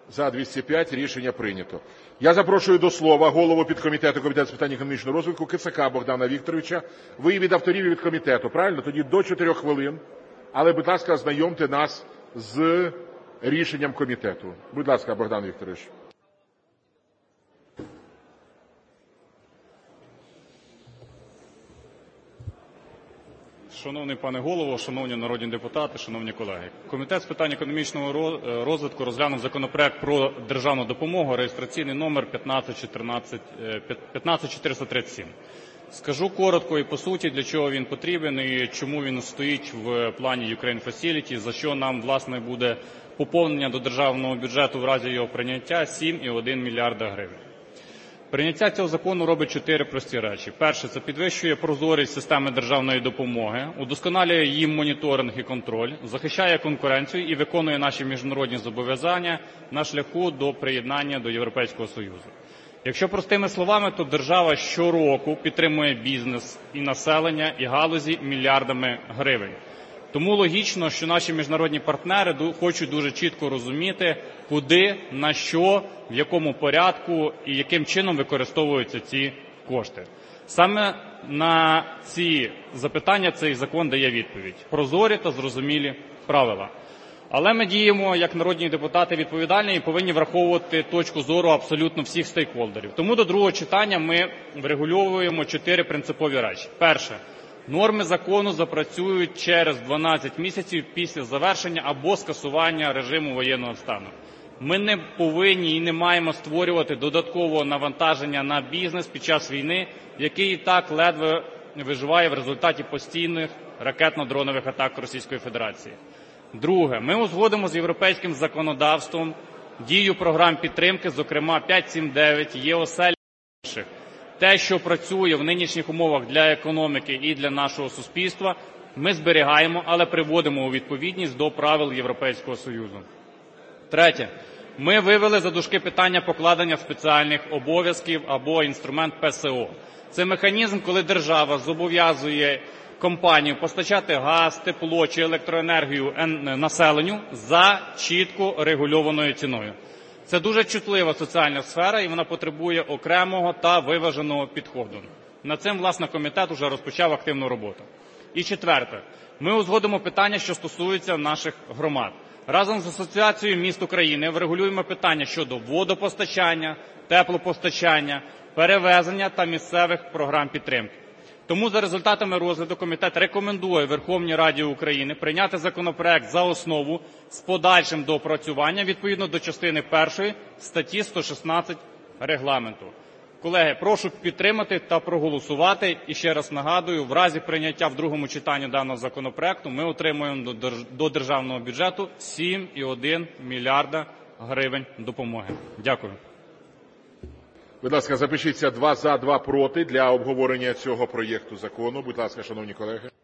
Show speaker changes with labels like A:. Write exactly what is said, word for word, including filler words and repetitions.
A: За – двісті п'ять. Рішення прийнято. Я запрошую до слова голову підкомітету Комітету з питань економічного розвитку Кицака Богдана Вікторовича. Ви від авторів і від комітету, правильно? Тоді до чотирьох хвилин. Але, будь ласка, ознайомте нас з рішенням комітету. Будь ласка, Богдан Вікторович.
B: Шановний пане Голово, шановні народні депутати, шановні колеги. Комітет з питань економічного розвитку розглянув законопроект про державну допомогу, реєстраційний номер п'ятнадцять чотириста тридцять сім. Скажу коротко і по суті, для чого він потрібен і чому він стоїть в плані Ukraine Facility, за що нам, власне, буде поповнення до державного бюджету в разі його прийняття сім цілих одна десята мільярда гривень. Прийняття цього закону робить чотири прості речі. Перше – це підвищує прозорість системи державної допомоги, удосконалює її моніторинг і контроль, захищає конкуренцію і виконує наші міжнародні зобов'язання на шляху до приєднання до Європейського Союзу. Якщо простими словами, то держава щороку підтримує бізнес і населення, і галузі мільярдами гривень. Тому логічно, що наші міжнародні партнери хочуть дуже чітко розуміти, куди, на що, в якому порядку і яким чином використовуються ці кошти. Саме на ці запитання цей закон дає відповідь. Прозорі та зрозумілі правила. Але ми діємо як народні депутати відповідальні і повинні враховувати точку зору абсолютно всіх стейкхолдерів. Тому до другого читання ми врегульовуємо чотири принципові речі. Перше. Норми закону запрацюють через дванадцять місяців після завершення або скасування режиму воєнного стану. Ми не повинні і не маємо створювати додаткового навантаження на бізнес під час війни, який і так ледве виживає в результаті постійних ракетно-дронових атак Російської Федерації. Друге. Ми узгодимо з європейським законодавством дію програм підтримки, зокрема п'ять сім дев'ять, ЄОСЕЛь і інших. Те, що працює в нинішніх умовах для економіки і для нашого суспільства, ми зберігаємо, але приводимо у відповідність до правил Європейського Союзу. Третє. Ми вивели за дужки питання покладення спеціальних обов'язків або інструмент ПСО. Це механізм, коли держава зобов'язує компанію постачати газ, тепло чи електроенергію населенню за чітко регульованою ціною. Це дуже чутлива соціальна сфера, і вона потребує окремого та виваженого підходу. Над цим, власне, комітет уже розпочав активну роботу. І четверте. Ми узгодимо питання, що стосуються наших громад. Разом з Асоціацією міст України врегулюємо питання щодо водопостачання, теплопостачання, перевезення та місцевих програм підтримки. Тому за результатами розгляду комітет рекомендує Верховній Раді України прийняти законопроект за основу з подальшим доопрацюванням відповідно до частини першої статті сто шістнадцять Регламенту. Колеги, прошу підтримати та проголосувати. І ще раз нагадую, в разі прийняття в другому читанні даного законопроекту ми отримуємо до державного бюджету сім цілих одна десята мільярда гривень допомоги. Дякую.
A: Будь ласка, запишіться два за, два проти для обговорення цього проєкту закону. Будь ласка, шановні колеги.